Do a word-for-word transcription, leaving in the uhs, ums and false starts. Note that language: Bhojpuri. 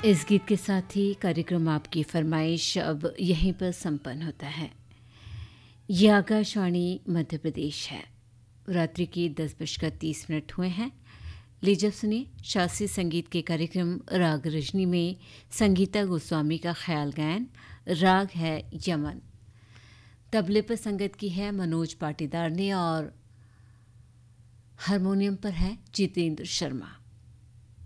इस गीत के साथ ही कार्यक्रम आपकी फरमाइश अब यहीं पर संपन्न होता है। ये आकाशवाणी मध्य प्रदेश है। रात्रि के दस बजकर तीस मिनट हुए हैं। लीजिए सुनिए शास्त्रीय संगीत के कार्यक्रम राग रजनी में संगीता गोस्वामी का ख्याल गायन। राग है यमन। तबले पर संगत की है मनोज पाटीदार ने और हारमोनियम पर है जितेंद्र शर्मा।